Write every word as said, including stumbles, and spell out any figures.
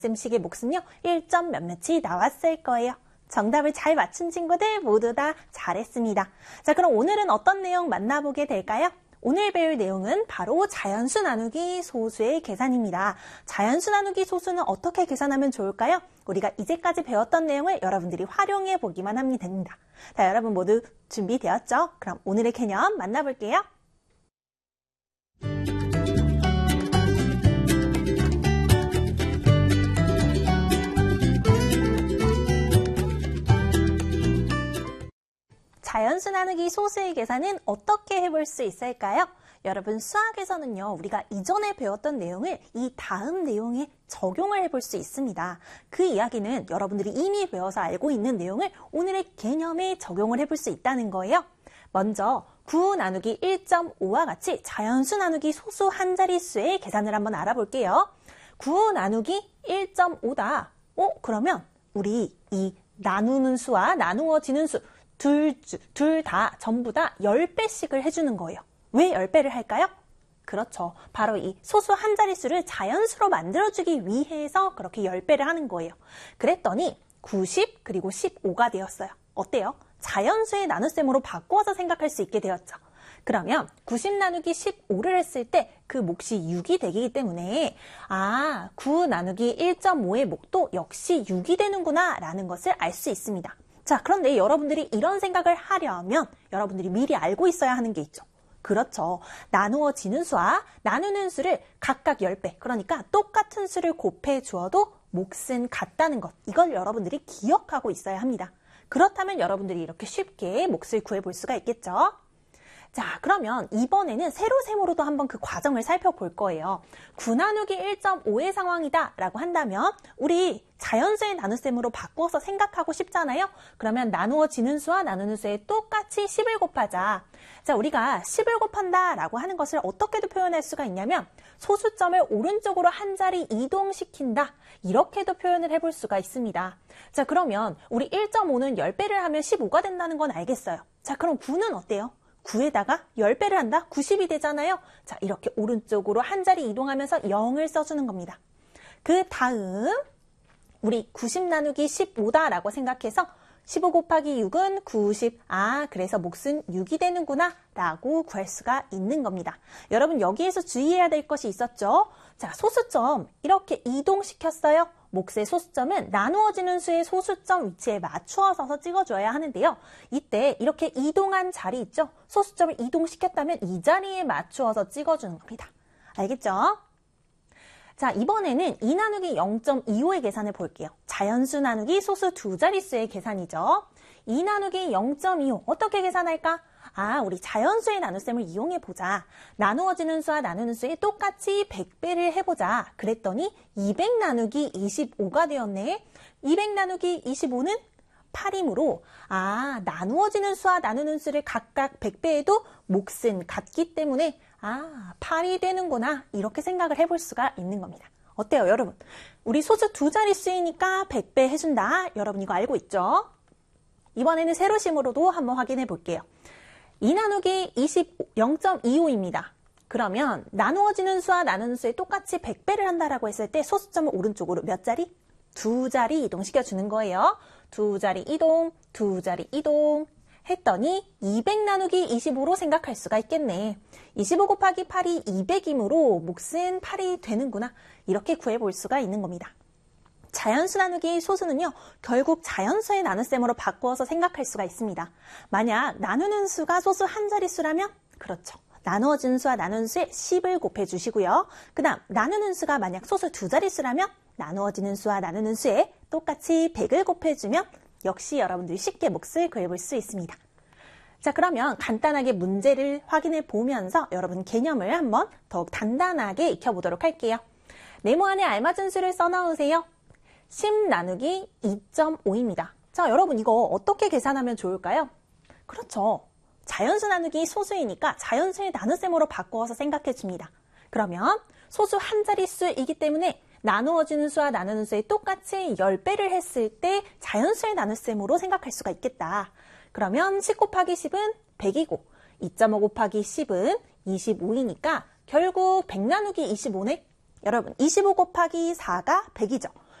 쌤식의 몫은요, 일 점 몇몇이 나왔을 거예요. 정답을 잘 맞춘 친구들 모두 다 잘했습니다. 자, 그럼 오늘은 어떤 내용 만나보게 될까요? 오늘 배울 내용은 바로 자연수 나누기 소수의 계산입니다. 자연수 나누기 소수는 어떻게 계산하면 좋을까요? 우리가 이제까지 배웠던 내용을 여러분들이 활용해 보기만 하면 됩니다. 자, 여러분 모두 준비되었죠? 그럼 오늘의 개념 만나볼게요. 자연수 나누기 소수의 계산은 어떻게 해볼 수 있을까요? 여러분 수학에서는요, 우리가 이전에 배웠던 내용을 이 다음 내용에 적용을 해볼 수 있습니다. 그 이야기는 여러분들이 이미 배워서 알고 있는 내용을 오늘의 개념에 적용을 해볼 수 있다는 거예요. 먼저 구 나누기 일 점 오와 같이 자연수 나누기 소수 한 자릿수의 계산을 한번 알아볼게요. 구 나누기 일 점 오다. 어, 그러면 우리 이 나누는 수와 나누어지는 수 둘, 둘 다, 전부 다 십 배씩을 해주는 거예요. 왜 십 배를 할까요? 그렇죠. 바로 이 소수 한 자릿수를 자연수로 만들어주기 위해서 그렇게 십 배를 하는 거예요. 그랬더니 구십 그리고 십오가 되었어요. 어때요? 자연수의 나눗셈으로 바꿔서 생각할 수 있게 되었죠. 그러면 구십 나누기 십오를 했을 때 그 몫이 육이 되기 때문에 아, 구 나누기 일 점 오의 몫도 역시 육이 되는구나 라는 것을 알 수 있습니다. 자, 그런데 여러분들이 이런 생각을 하려면 여러분들이 미리 알고 있어야 하는 게 있죠. 그렇죠. 나누어지는 수와 나누는 수를 각각 십 배, 그러니까 똑같은 수를 곱해 주어도 몫은 같다는 것. 이걸 여러분들이 기억하고 있어야 합니다. 그렇다면 여러분들이 이렇게 쉽게 몫을 구해볼 수가 있겠죠. 자, 그러면 이번에는 세로셈으로도 한번 그 과정을 살펴볼 거예요. 구 나누기 일 점 오의 상황이다 라고 한다면 우리 자연수의 나눗셈으로 바꿔서 생각하고 싶잖아요. 그러면 나누어지는 수와 나누는 수에 똑같이 십을 곱하자. 자, 우리가 십을 곱한다 라고 하는 것을 어떻게도 표현할 수가 있냐면 소수점을 오른쪽으로 한 자리 이동시킨다. 이렇게도 표현을 해볼 수가 있습니다. 자, 그러면 우리 일 점 오는 십 배를 하면 십오가 된다는 건 알겠어요. 자, 그럼 구는 어때요? 구에다가 십 배를 한다? 구십이 되잖아요. 자, 이렇게 오른쪽으로 한 자리 이동하면서 영을 써주는 겁니다. 그 다음 우리 구십 나누기 십오다 라고 생각해서 십오 곱하기 육은 구십. 아, 그래서 몫은 육이 되는구나 라고 구할 수가 있는 겁니다. 여러분 여기에서 주의해야 될 것이 있었죠. 자, 소수점 이렇게 이동시켰어요. 몫의 소수점은 나누어지는 수의 소수점 위치에 맞추어서 찍어줘야 하는데요. 이때 이렇게 이동한 자리 있죠? 소수점을 이동시켰다면 이 자리에 맞추어서 찍어주는 겁니다. 알겠죠? 자, 이번에는 이 나누기 영 점 이오의 계산을 볼게요. 자연수 나누기 소수 두 자릿수의 계산이죠. 이 나누기 영 점 이오 어떻게 계산할까? 아, 우리 자연수의 나눗셈을 이용해보자. 나누어지는 수와 나누는 수에 똑같이 백 배를 해보자. 그랬더니 이백 나누기 이십오가 되었네. 이백 나누기 이십오는 팔이므로 아, 나누어지는 수와 나누는 수를 각각 백 배 해도 몫은 같기 때문에 아, 팔이 되는구나. 이렇게 생각을 해볼 수가 있는 겁니다. 어때요, 여러분? 우리 소수 두 자릿수이니까 백 배 해준다. 여러분 이거 알고 있죠? 이번에는 세로심으로도 한번 확인해 볼게요. 이 나누기 영 점 이오입니다. 그러면 나누어지는 수와 나누는 수에 똑같이 백 배를 한다라고 했을 때 소수점을 오른쪽으로 몇 자리? 두 자리 이동시켜 주는 거예요. 두 자리 이동, 두 자리 이동 했더니 이백 나누기 이십오로 생각할 수가 있겠네. 이십오 곱하기 팔이 이백이므로 몫은 팔이 되는구나. 이렇게 구해볼 수가 있는 겁니다. 자연수 나누기 소수는요, 결국 자연수의 나눗셈으로 바꾸어서 생각할 수가 있습니다. 만약 나누는 수가 소수 한 자릿수라면 그렇죠. 나누어지는 수와 나누는 수에 십을 곱해 주시고요. 그 다음 나누는 수가 만약 소수 두 자릿수라면 나누어지는 수와 나누는 수에 똑같이 백을 곱해주면 역시 여러분들이 쉽게 몫을 구해볼 수 있습니다. 자, 그러면 간단하게 문제를 확인해 보면서 여러분 개념을 한번 더욱 단단하게 익혀보도록 할게요. 네모 안에 알맞은 수를 써넣으세요. 십 나누기 이 점 오입니다. 자, 여러분 이거 어떻게 계산하면 좋을까요? 그렇죠. 자연수 나누기 소수이니까 자연수의 나눗셈으로 바꾸어서 생각해 줍니다. 그러면 소수 한 자릿수이기 때문에 나누어지는 수와 나누는 수에 똑같이 십 배를 했을 때 자연수의 나눗셈으로 생각할 수가 있겠다. 그러면 십 곱하기 십은 백이고 이 점 오 곱하기 십은 이십오이니까 결국 백 나누기 이십오네. 여러분 이십오 곱하기 사가 백이죠.